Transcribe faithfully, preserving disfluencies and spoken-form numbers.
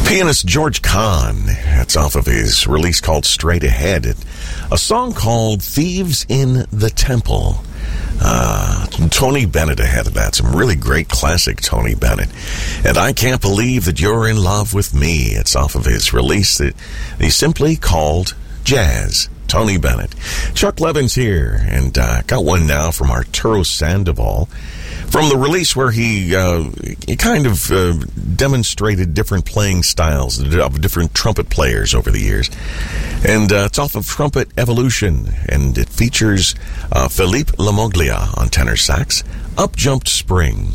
Pianist George Kahn, that's off of his release called Straight Ahead, a song called Thieves in the Temple. Uh, Tony Bennett ahead of that, some really great classic Tony Bennett. And I Can't Believe That You're in Love with Me, it's off of his release that he simply called Jazz. Tony Bennett. Chuck Levin's here, and uh, got one now from Arturo Sandoval, from the release where he, uh, he kind of uh, demonstrated different playing styles of different trumpet players over the years. And uh, it's off of Trumpet Evolution, and it features uh, Philippe Lamoglia on tenor sax, Up Jumped Spring.